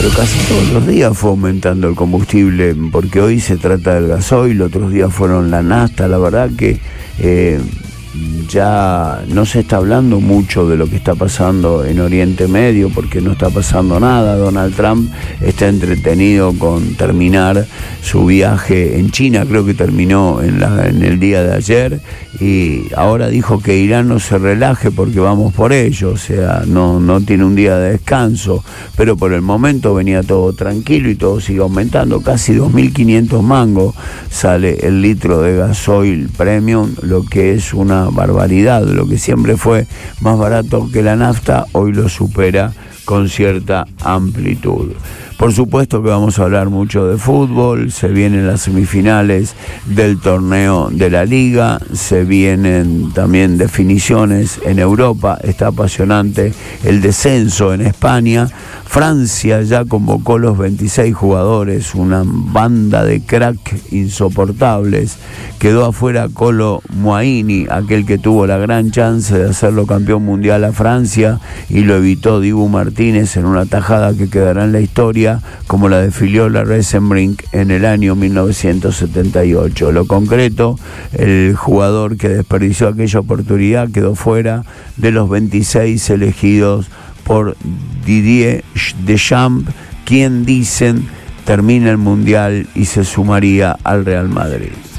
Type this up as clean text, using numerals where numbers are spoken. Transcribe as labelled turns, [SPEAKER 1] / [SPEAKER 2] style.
[SPEAKER 1] pero casi todos los días fue aumentando el combustible, porque hoy se trata del gasoil, otros días fueron la nafta. La verdad que ya no se está hablando mucho de lo que está pasando en Oriente Medio, porque no está pasando nada. Donald Trump está entretenido con terminar su viaje en China, creo que terminó en el día de ayer, y ahora dijo que Irán no se relaje porque vamos por ello, o sea, no tiene un día de descanso, pero por el momento venía todo tranquilo y todo sigue aumentando. Casi 2.500 mangos sale el litro de gasoil premium, lo que es una barbaridad. Lo que siempre fue más barato que la nafta, hoy lo supera con cierta amplitud. Por supuesto que vamos a hablar mucho de fútbol, se vienen las semifinales del torneo de la Liga, se vienen también definiciones en Europa, está apasionante el descenso en España. Francia ya convocó los 26 jugadores, una banda de crack insoportables. Quedó afuera Kolo Muani, aquel que tuvo la gran chance de hacerlo campeón mundial a Francia, y lo evitó Dibu Martínez en una tajada que quedará en la historia, como la de Filiola Resenbrink en el año 1978. Lo concreto, el jugador que desperdició aquella oportunidad quedó fuera de los 26 elegidos por Didier Deschamps, quien dicen termina el Mundial y se sumaría al Real Madrid.